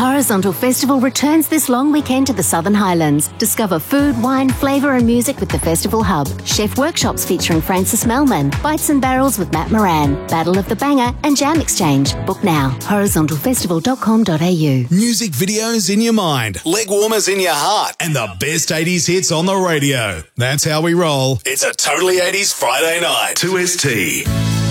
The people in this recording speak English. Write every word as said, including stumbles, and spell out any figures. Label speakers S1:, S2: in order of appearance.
S1: Horizontal Festival returns this long weekend to the Southern Highlands. Discover food, wine, flavour and music with the Festival Hub. Chef workshops featuring Francis Melman, Bites and Barrels with Matt Moran, Battle of the Banger and Jam Exchange. Book now. horizontal festival dot com dot a u.
S2: Music videos in your mind, leg warmers in your heart, and the best eighties hits on the radio. That's how we roll. It's a Totally eighties Friday night. two S T.